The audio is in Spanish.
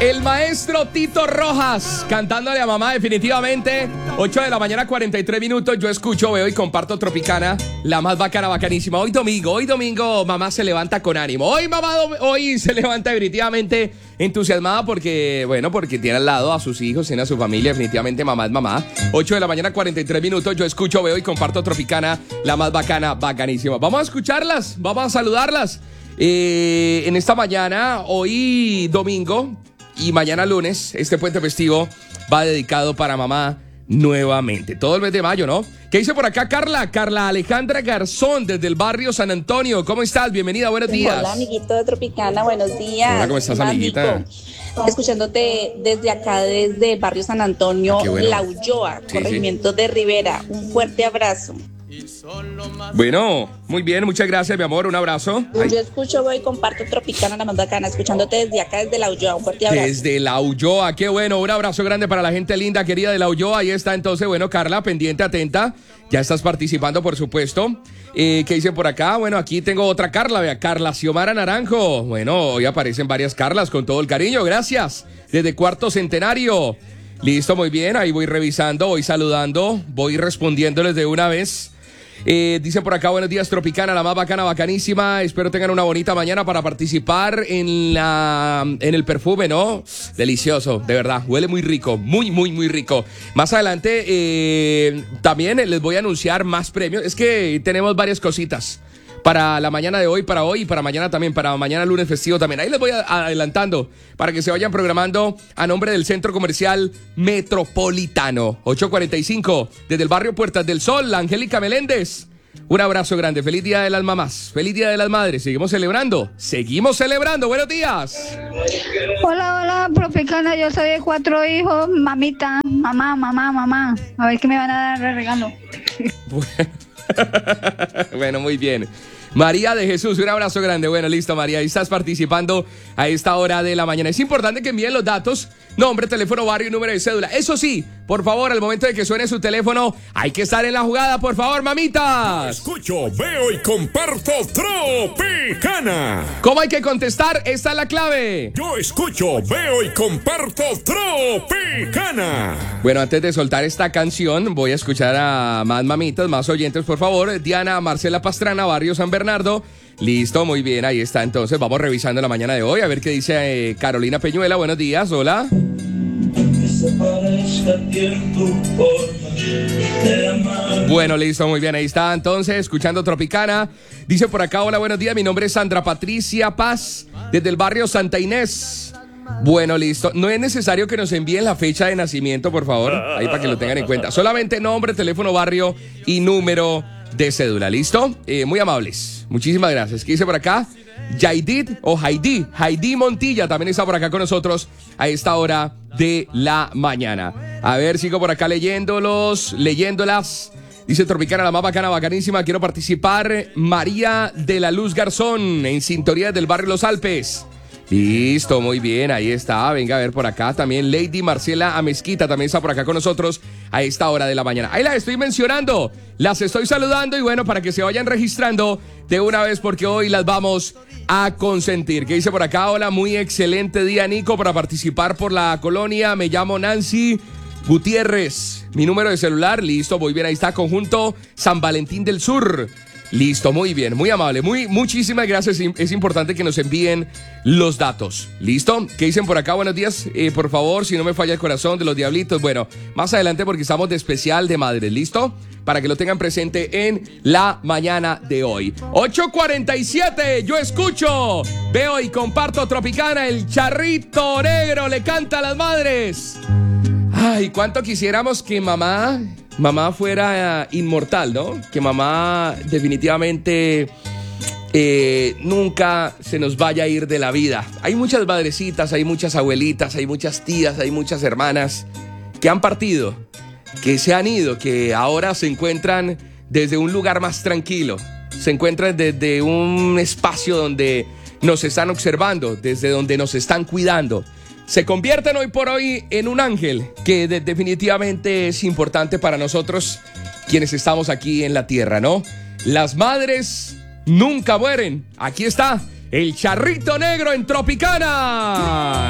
El maestro Tito Rojas cantándole a mamá definitivamente. 8 de la mañana, 43 minutos. Yo escucho, veo y comparto Tropicana, la más bacana, bacanísima. Hoy domingo, mamá se levanta con ánimo. Hoy se levanta definitivamente entusiasmada porque tiene al lado a sus hijos, tiene a su familia. Definitivamente mamá es mamá. 8 de la mañana, 43 minutos. Yo escucho, veo y comparto Tropicana, la más bacana, bacanísima. Vamos a escucharlas, vamos a saludarlas. En esta mañana, hoy domingo y mañana lunes, este puente festivo va dedicado para mamá nuevamente. Todo el mes de mayo, ¿no? ¿Qué dice por acá Carla Alejandra Garzón desde el barrio San Antonio? ¿Cómo estás? Bienvenida, buenos días. Hola, amiguito de Tropicana, buenos días. Hola, ¿cómo estás, amiguita? Escuchándote desde acá, desde el barrio San Antonio, bueno. La Ulloa, corregimiento de Rivera. Un fuerte abrazo. Bueno, muy bien, muchas gracias, mi amor, un abrazo. Yo escucho, voy y comparto Tropicana, la más bacana, escuchándote desde acá, desde La Ulloa. Un fuerte abrazo. Desde La Ulloa, qué bueno, un abrazo grande para la gente linda, querida de La Ulloa. Ahí está entonces, bueno, Carla, pendiente, atenta, ya estás participando, por supuesto. ¿Qué dicen por acá? Bueno, aquí tengo otra Carla, vea, Carla Xiomara Naranjo. Bueno, hoy aparecen varias Carlas con todo el cariño, gracias. Desde Cuarto Centenario. Listo, muy bien, ahí voy revisando, voy saludando, voy respondiéndoles de una vez. Dicen por acá, buenos días, Tropicana, la más bacana, bacanísima. Espero tengan una bonita mañana para participar en el perfume, ¿no? Delicioso, de verdad, huele muy rico, muy rico. Más adelante también les voy a anunciar más premios. Es que tenemos varias cositas para la mañana de hoy, para hoy y para mañana también, para mañana lunes festivo también. Ahí les voy adelantando para que se vayan programando a nombre del Centro Comercial Metropolitano. 8:45, desde el barrio Puertas del Sol, Angélica Meléndez. Un abrazo grande, feliz día de las mamás, feliz día de las madres. Seguimos celebrando, buenos días. Hola, Tropicana, yo soy de 4 hijos, mamita, mamá. A ver qué me van a dar de regalo. Bueno, muy bien. María de Jesús, un abrazo grande. Bueno, listo, María, ahí estás participando a esta hora de la mañana. Es importante que envíen los datos, nombre, teléfono, barrio y número de cédula. Eso sí, por favor, al momento de que suene su teléfono, hay que estar en la jugada, por favor, mamitas. Escucho, veo y comparto Tropicana. ¿Cómo hay que contestar? Esta es la clave. Yo escucho, veo y comparto Tropicana. Bueno, antes de soltar esta canción, voy a escuchar a más mamitas, más oyentes, por favor. Diana Marcela Pastrana, barrio San Bernardo. Listo, muy bien, ahí está. Entonces vamos revisando la mañana de hoy, a ver qué dice Carolina Peñuela. Buenos días, hola. Bueno, listo, muy bien, ahí está. Entonces, escuchando Tropicana. Dice por acá, hola, buenos días, mi nombre es Sandra Patricia Paz, desde el barrio Santa Inés. Bueno, listo. No es necesario que nos envíen la fecha de nacimiento, por favor, ahí para que lo tengan en cuenta. Solamente nombre, teléfono, barrio y número de cédula, ¿listo? Muy amables, muchísimas gracias. ¿Qué dice por acá? Heidi Montilla también está por acá con nosotros a esta hora de la mañana. A ver, sigo por acá leyéndolas. Dice Tropicana, la más bacana, bacanísima, quiero participar. María de la Luz Garzón, en sintonía del barrio Los Alpes. Listo, muy bien, ahí está. Venga a ver por acá también Lady Marcela Amezquita también está por acá con nosotros a esta hora de la mañana. Ahí las estoy mencionando, las estoy saludando y bueno, para que se vayan registrando de una vez porque hoy las vamos a consentir. ¿Qué dice por acá? Hola, muy excelente día, Nico, para participar por la colonia. Me llamo Nancy Gutiérrez. Mi número de celular, listo, muy bien, ahí está, conjunto San Valentín del Sur. Listo, muy bien, muy amable, muchísimas gracias. Es importante que nos envíen los datos. ¿Listo? ¿Qué dicen por acá? Buenos días, por favor, si no me falla el corazón de los diablitos. Bueno, más adelante porque estamos de especial de madres, ¿listo? Para que lo tengan presente en la mañana de hoy. 8:47, yo escucho, veo y comparto Tropicana, el charrito negro le canta a las madres. Ay, cuánto quisiéramos que mamá fuera inmortal, ¿no? Que mamá definitivamente nunca se nos vaya a ir de la vida. Hay muchas madrecitas, hay muchas abuelitas, hay muchas tías, hay muchas hermanas que han partido, que se han ido, que ahora se encuentran desde un lugar más tranquilo, se encuentran desde un espacio donde nos están observando, desde donde nos están cuidando. Se convierten hoy por hoy en un ángel que definitivamente es importante para nosotros quienes estamos aquí en la tierra, ¿no? Las madres nunca mueren. Aquí está el charrito negro en Tropicana.